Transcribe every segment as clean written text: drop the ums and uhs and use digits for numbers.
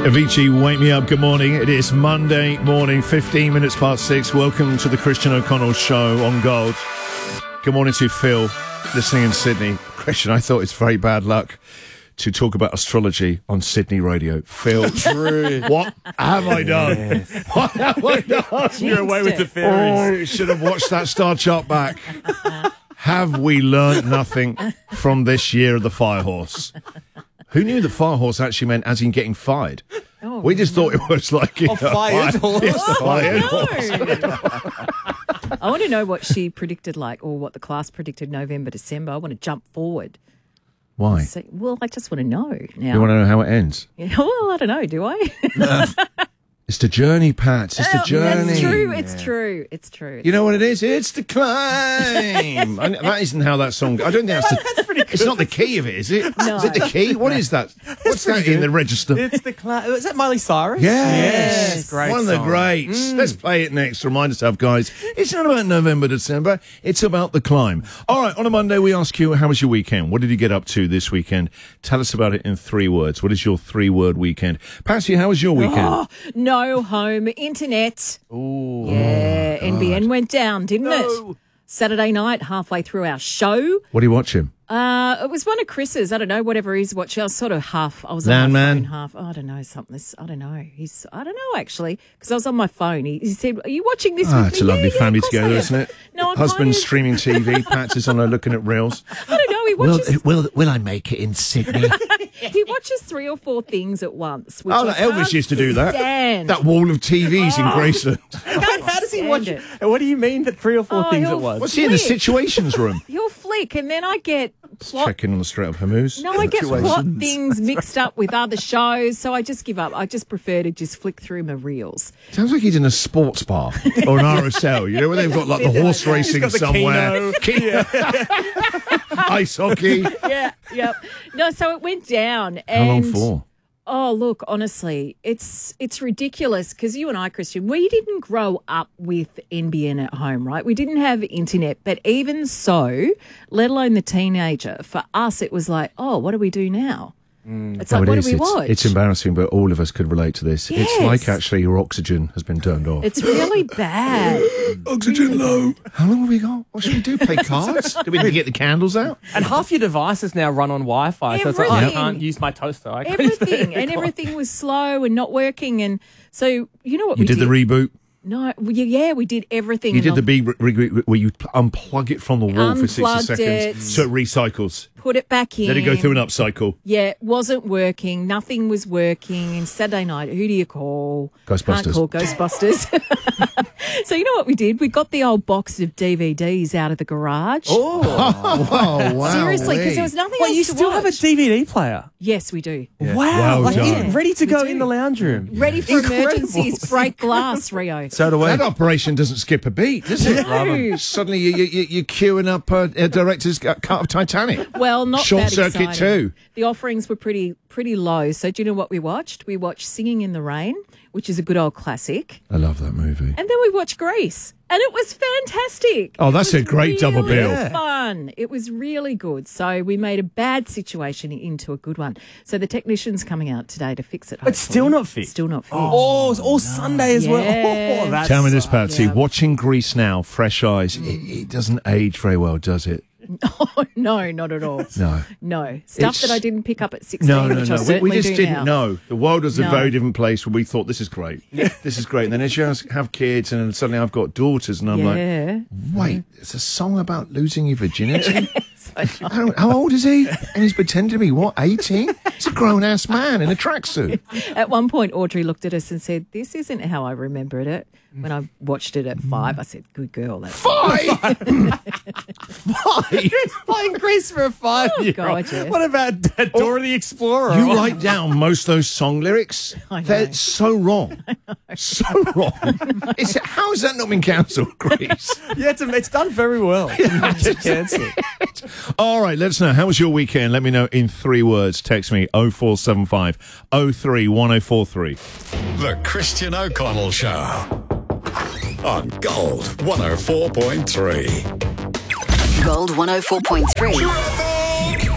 Avicii, wake me up. Good morning. It is Monday morning, 15 minutes past 6. Welcome to the Christian O'Connell Show on Gold. Good morning to Phil, listening in Sydney. Christian, I thought it's very bad luck to talk about astrology on Sydney radio. Phil, what have I done? Yes. What have I done? You're away with the fairies. Oh, should have watched that star chart back. Have we learned nothing from this year of the Firehorse? Who knew the Firehorse actually meant as in getting fired? Oh, we just thought it was like... fired horse? Yes, the fired horse. I want to know what she predicted, or what the class predicted November, December. I want to jump forward. Why? Well, I just want to know now. You want to know how it ends? Yeah, well, I don't know, do I? It's the journey, Pat. It's the journey. It's true. It's true. It's true. You know what it is? It's the climb. That isn't how that song... I don't think that's pretty good. It's not the key of it, is it? No. Is it the key? What is that? What's that in the register? It's the climb. Is that Miley Cyrus? Yes. Great One of the greats. Let's play it next. Remind ourselves, guys, it's not about November, December. It's about the climb. All right, on a Monday, we ask you, how was your weekend? What did you get up to this weekend? Tell us about it in 3 words. What is your 3-word weekend? Patsy, how was your weekend? Oh, no home internet. Ooh. Yeah, NBN went down, didn't it? Saturday night, halfway through our show. What are you watching? It was one of Chris's. I don't know, whatever he's watching. I was sort of half. I was on my Landman? phone half. I don't know something. I don't know. I don't know actually, because I was on my phone. He said, "Are you watching this?" with It's me? a lovely Yeah, family of course I together, am. isn't it? No, I'm Husband kind of- streaming TV. Pat is on there looking at reels. I don't know. He watches. Will I make it in Sydney? He watches 3 or 4 things at once. Which Oh, I Elvis can't used to do that. stand. That wall of TVs in Graceland. How does he watch it? it? What do you mean that 3 or 4 things he'll at once? What's he in the Flick. situations room? He'll flick, and then I get plot. Checking on the Strait of Hormuz. No, I get plot things mixed up with other shows, so I just give up. I just prefer to just flick through my reels. Sounds like he's in a sports bar or an RSL. You know where they've got like the horse racing got the somewhere, ice hockey. Yep. No, so it went down. How long And for? Oh, look, honestly, it's ridiculous because you and I, Christian, we didn't grow up with NBN at home, right? We didn't have internet, but even so, let alone the teenager, for us it was like, oh, what do we do now? It's like, what do we watch? It's embarrassing, but all of us could relate to this. Yes. It's like actually your oxygen has been turned off. It's really bad. Oxygen low. How long have we got? What should we do? Play cards? Do we need to get the candles out? And half your devices now run on Wi-Fi, so it's like, I Everything. can't use my toaster. I can't use Everything. And everything was slow and not working. And so, you know what You we did the reboot. No, we did everything. You and did the big where you unplug it from the wall for 60 Unplugged seconds it. so it recycles. Put it back in. Let it go through an upcycle. Yeah, it wasn't working. Nothing was working. And Saturday night, who do you call? Ghostbusters. Can't call Ghostbusters. So you know what we did? We got the old box of DVDs out of the garage. Oh, wow. Seriously, because there was nothing Wait, else you to still watch. have a DVD player? Yes, we do. Wow. Well Like done. ready to go do. in the lounge room. Ready for Incredible. emergencies. Break glass, Rio. So that operation doesn't skip a beat, does it? No. Suddenly you're queuing up a director's cut of Titanic. Well, not Short that Circuit exciting. 2. The offerings were pretty low. So do you know what we watched? We watched Singing in the Rain, which is a good old classic. I love that movie. And then we watched Grease, and it was fantastic. Oh, that's It was a great double bill. really fun. It was really good. So we made a bad situation into a good one. So the technician's coming out today to fix it. But still hopefully. not fixed? Still not fixed. Oh, it's all Sunday as well. Yeah. Oh, that's Tell me this, Patsy. Yeah. Watching Grease now, fresh eyes, it doesn't age very well, does it? Oh, no, not at all. No. No. Stuff that I didn't pick up at 16, No. which I certainly We just do didn't now. know. The world was a No. very different place where we thought, this is great. This is great. And then as you have kids, and then suddenly I've got daughters, and I'm Yeah. like, wait, it's a song about losing your virginity? I know. How old is he? And he's pretending to be, what, 18? He's a grown-ass man in a tracksuit. At one point, Audrey looked at us and said, "This isn't how I remembered it." When I watched it at 5, I said, "Good girl." That's 5? 5? playing Grease for a 5-year-old. God, yes. What about Dora the Explorer? You write down most of those song lyrics. I know. They're so wrong. So wrong. How has that not been cancelled, Grease? Yeah, it's done very well. Cancel. All right, let us know. How was your weekend? Let me know in 3 words. Text me 0475 03 1043. The Christian O'Connell Show on Gold 104.3. Gold 104.3. Traffic!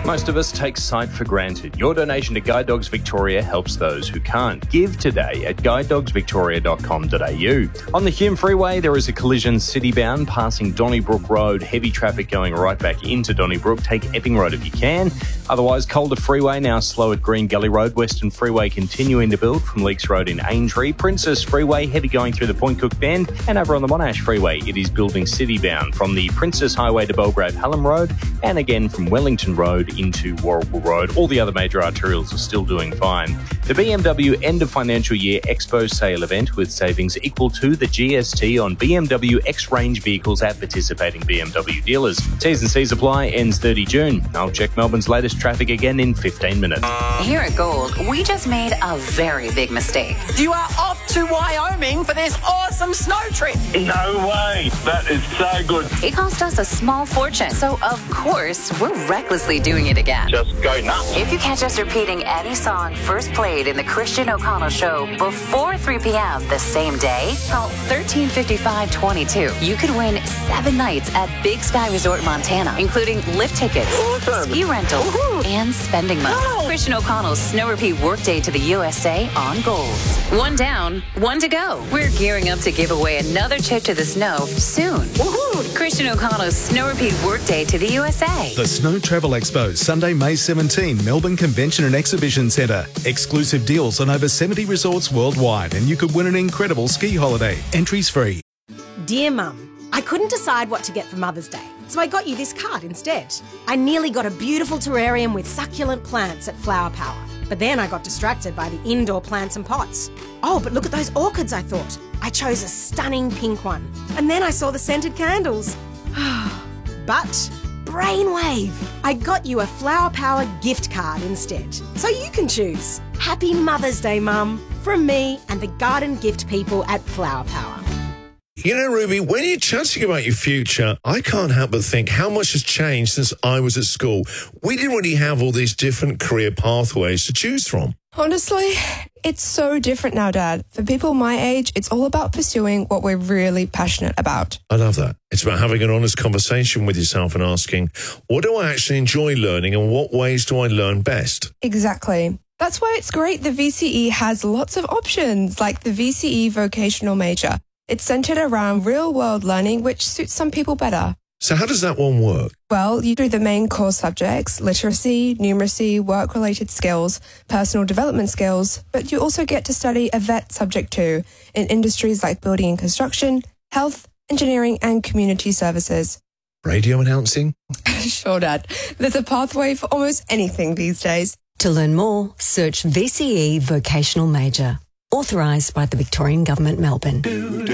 Most of us take sight for granted. Your donation to Guide Dogs Victoria helps those who can't. Give today at guidedogsvictoria.com.au. On the Hume Freeway, there is a collision city-bound passing Donnybrook Road. Heavy traffic going right back into Donnybrook. Take Epping Road if you can. Otherwise, Calder Freeway now slow at Green Gully Road. Western Freeway continuing to build from Leaks Road in Aintree. Princess Freeway, heavy going through the Point Cook Bend. And over on the Monash Freeway, it is building city-bound from the Princess Highway to Belgrave Hallam Road, and again from Wellington Road into Warragul Road. All the other major arterials are still doing fine. The BMW end of financial year Expo sale event with savings equal to the GST on BMW X-Range vehicles at participating BMW dealers. T's and C's apply, ends 30 June. I'll check Melbourne's latest traffic again in 15 minutes. Here at Gold, we just made a very big mistake. You are off to Wyoming for this awesome snow trip. No way. That is so good. It cost us a small fortune, so of course, we're recklessly doing it again. Just go nuts. If you catch us repeating any song first played in the Christian O'Connell Show before 3 p.m. the same day, call 1355-22. You could win 7 nights at Big Sky Resort Montana, including lift tickets, ski rental, and spending money. Christian O'Connell's Snow Repeat Workday to the USA on Gold. 1 down, 1 to go. We're gearing up to give away another trip to the snow soon. Christian O'Connell's Snow Repeat Workday to the USA. The Snow Travel Expo, Sunday, May 17, Melbourne Convention and Exhibition Centre. Exclusive deals on over 70 resorts worldwide, and you could win an incredible ski holiday. Entries free. Dear Mum, I couldn't decide what to get for Mother's Day, so I got you this card instead. I nearly got a beautiful terrarium with succulent plants at Flower Power, but then I got distracted by the indoor plants and pots. Oh, but look at those orchids, I thought. I chose a stunning pink one, and then I saw the scented candles. But brainwave! I got you a Flower Power gift card instead, so you can choose. Happy Mother's Day, Mum, from me and the garden gift people at Flower Power. You know, Ruby, when you're chatting about your future, I can't help but think how much has changed since I was at school. We didn't really have all these different career pathways to choose from. Honestly, it's so different now, Dad. For people my age, it's all about pursuing what we're really passionate about. I love that. It's about having an honest conversation with yourself and asking, what do I actually enjoy learning and what ways do I learn best? Exactly. That's why it's great the VCE has lots of options, like the VCE vocational major. It's centred around real-world learning, which suits some people better. So how does that one work? Well, you do the main core subjects, literacy, numeracy, work-related skills, personal development skills, but you also get to study a VET subject too, in industries like building and construction, health, engineering and community services. Radio announcing? Sure, Dad. There's a pathway for almost anything these days. To learn more, search VCE Vocational Major. Authorised by the Victorian Government, Melbourne.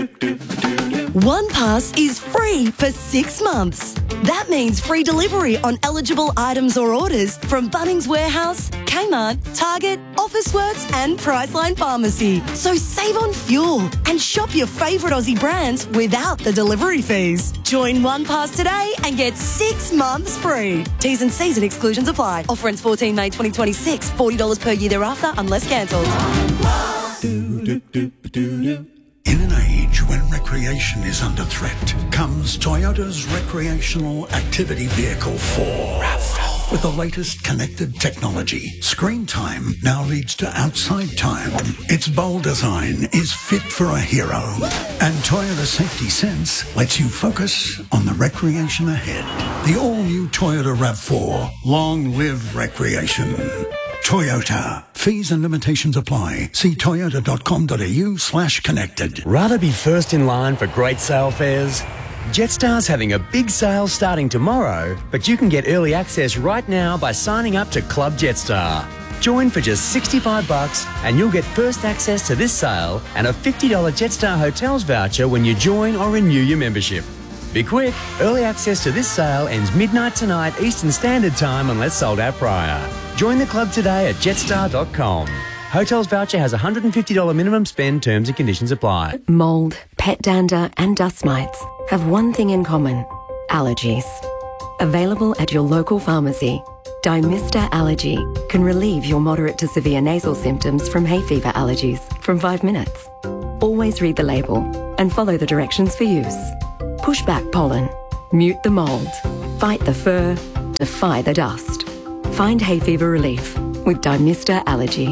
OnePass is free for 6 months. That means free delivery on eligible items or orders from Bunnings Warehouse, Kmart, Target, Officeworks and Priceline Pharmacy. So save on fuel and shop your favourite Aussie brands without the delivery fees. Join OnePass today and get 6 months free. T's and C's and exclusions apply. Offer ends 14 May 2026. $40 per year thereafter unless cancelled. In an age when recreation is under threat, comes Toyota's recreational activity vehicle 4. RAV4. With the latest connected technology, screen time now leads to outside time. Its bold design is fit for a hero. And Toyota Safety Sense lets you focus on the recreation ahead. The all-new Toyota RAV4. Long live recreation. Toyota. Fees and limitations apply. See toyota.com.au/connected. Rather be first in line for great sale fares? Jetstar's having a big sale starting tomorrow, but you can get early access right now by signing up to Club Jetstar. Join for just $65 and you'll get first access to this sale and a $50 Jetstar Hotels voucher when you join or renew your membership. Be quick, early access to this sale ends midnight tonight Eastern Standard Time unless sold out prior. Join the club today at jetstar.com. Hotels voucher has a $150 minimum spend, terms and conditions apply. Mould, pet dander and dust mites have one thing in common: allergies. Available at your local pharmacy, Dymista Allergy can relieve your moderate to severe nasal symptoms from hay fever allergies from 5 minutes. Always read the label and follow the directions for use. Push back pollen, mute the mould, fight the fur, defy the dust. Find hay fever relief with Dymista Allergy.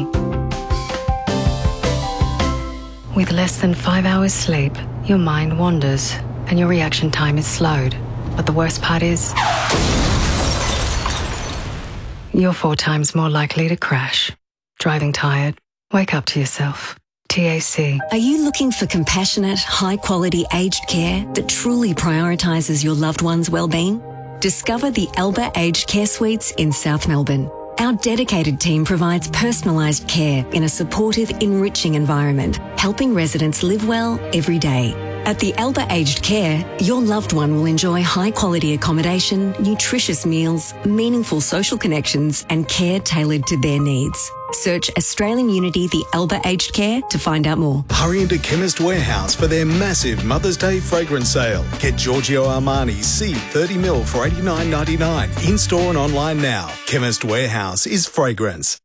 With less than 5 hours sleep, your mind wanders and your reaction time is slowed. But the worst part is, you're 4 times more likely to crash. Driving tired? Wake up to yourself. TAC. Are you looking for compassionate, high-quality aged care that truly prioritises your loved one's well-being? Discover the Elba Aged Care Suites in South Melbourne. Our dedicated team provides personalised care in a supportive, enriching environment, helping residents live well every day. At the Elba Aged Care, your loved one will enjoy high-quality accommodation, nutritious meals, meaningful social connections and care tailored to their needs. Search Australian Unity The Elba Aged Care to find out more. Hurry into Chemist Warehouse for their massive Mother's Day fragrance sale. Get Giorgio Armani C 30ml for $89.99 in-store and online now. Chemist Warehouse is fragrance.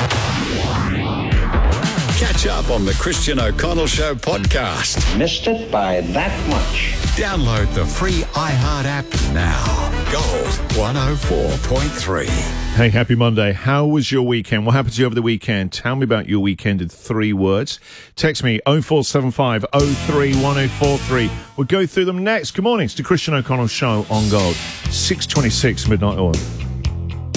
Catch up on the Christian O'Connell Show podcast. Missed it by that much. Download the free iHeart app now. Gold 104.3. Hey, happy Monday. How was your weekend? What happened to you over the weekend? Tell me about your weekend in 3 words. Text me 0475 03 1043. We'll go through them next. Good morning. It's the Christian O'Connell Show on Gold. 6:26 midnight oil.